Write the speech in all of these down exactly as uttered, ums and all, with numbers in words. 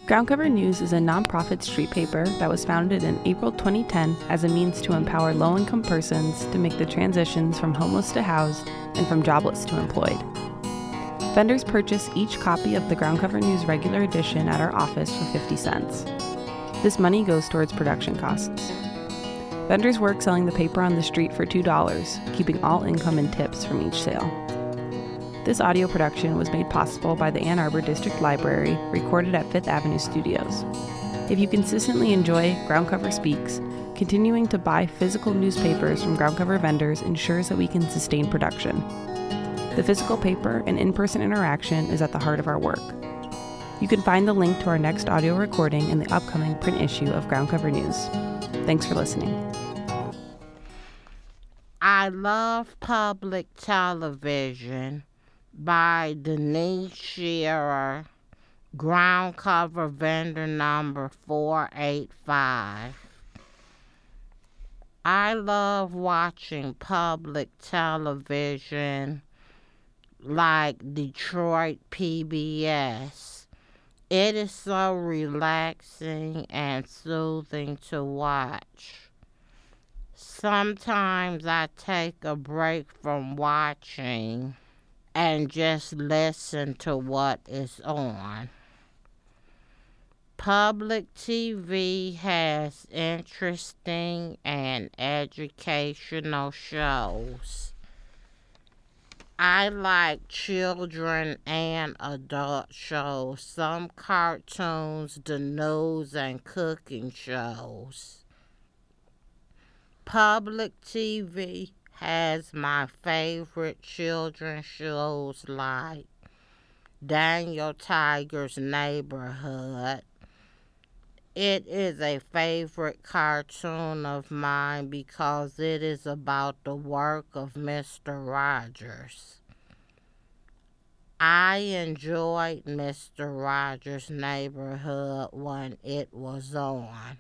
Ground Cover News is a nonprofit street paper that was founded in April twenty ten as a means to empower low-income persons to make the transitions from homeless to housed and from jobless to employed. Vendors purchase each copy of the Ground Cover News regular edition at our office for fifty cents. This money goes towards production costs. Vendors work selling the paper on the street for two dollars, keeping all income and tips from each sale. This audio production was made possible by the Ann Arbor District Library, recorded at Fifth Avenue Studios. If you consistently enjoy Ground Cover Speaks, continuing to buy physical newspapers from ground cover vendors ensures that we can sustain production. The physical paper and in-person interaction is at the heart of our work. You can find the link to our next audio recording in the upcoming print issue of Ground Cover News. Thanks for listening. I love public television by Denise Shearer, ground cover vendor number four eight five. I love watching public television like Detroit P B S. It is so relaxing and soothing to watch. Sometimes I take a break from watching and just listen to what is on. Public T V has interesting and educational shows. I like children and adult shows, some cartoons, the news, and cooking shows. Public T V has my favorite children's shows like Daniel Tiger's Neighborhood. It is a favorite cartoon of mine because it is about the work of Mister Rogers. I enjoyed Mister Rogers' Neighborhood when it was on.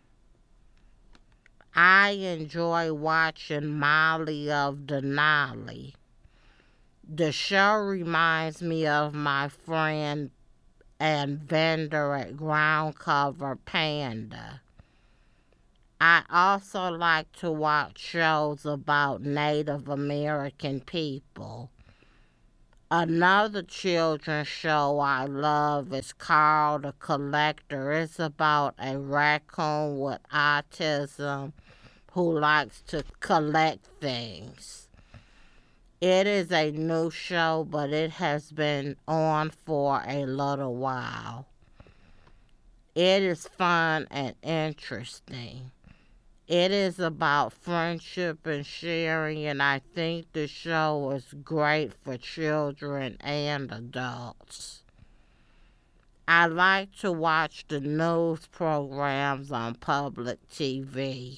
I enjoy watching Molly of Denali. The show reminds me of my friend and vendor at Ground Cover, Panda. I also like to watch shows about Native American people. Another children's show I love is called The Collector. It's about a raccoon with autism who likes to collect things. It is a new show, but it has been on for a little while. It is fun and interesting. It is about friendship and sharing, and I think the show is great for children and adults. I like to watch the news programs on public T V.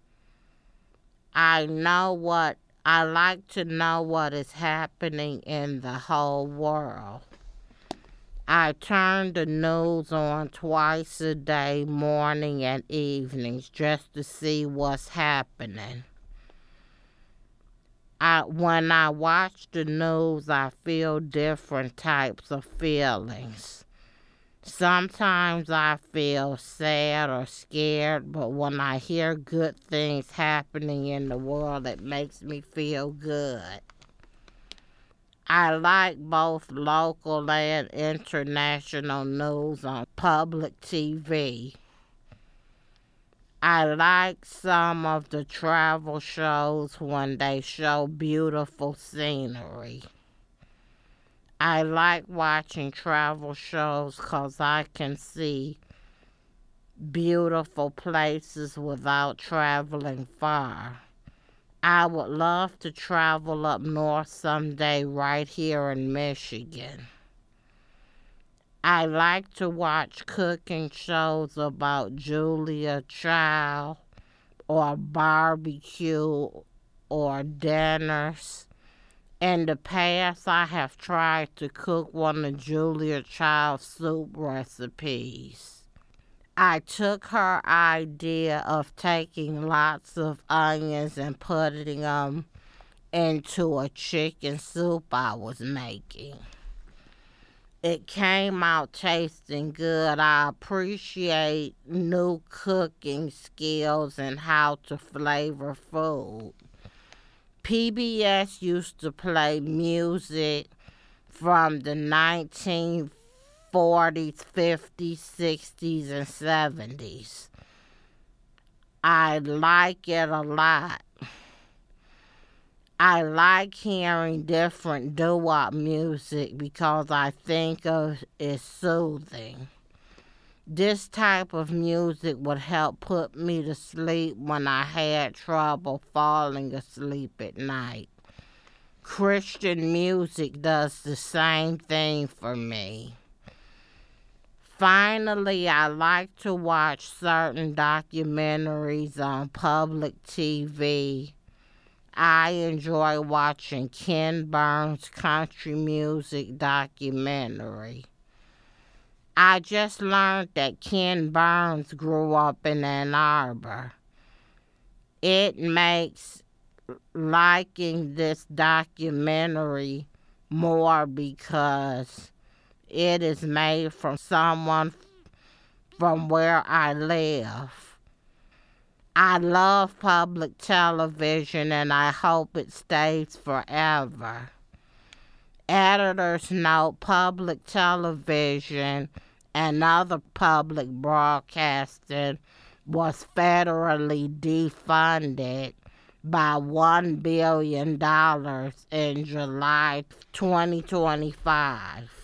I know what I like to know what is happening in the whole world. I turn the news on twice a day, morning and evenings, just to see what's happening. I, when I watch the news, I feel different types of feelings. Sometimes I feel sad or scared, but when I hear good things happening in the world, it makes me feel good. I like both local and international news on public T V. I like some of the travel shows when they show beautiful scenery. I like watching travel shows because I can see beautiful places without traveling far. I would love to travel up north someday right here in Michigan. I like to watch cooking shows about Julia Child or barbecue or dinners. In the past, I have tried to cook one of Julia Child's soup recipes. I took her idea of taking lots of onions and putting them into a chicken soup I was making. It came out tasting good. I appreciate new cooking skills and how to flavor food. P B S used to play music from the nineteen forties, fifties, sixties, and seventies. I like it a lot. I like hearing different doo-wop music because I think of it soothing. This type of music would help put me to sleep when I had trouble falling asleep at night. Christian music does the same thing for me. Finally, I like to watch certain documentaries on public T V. I enjoy watching Ken Burns' country music documentary. I just learned that Ken Burns grew up in Ann Arbor. It makes liking this documentary more because it is made from someone from where I live. I love public television and I hope it stays forever. Editors note public television and other public broadcasting was federally defunded by one billion dollars in July twenty twenty-five.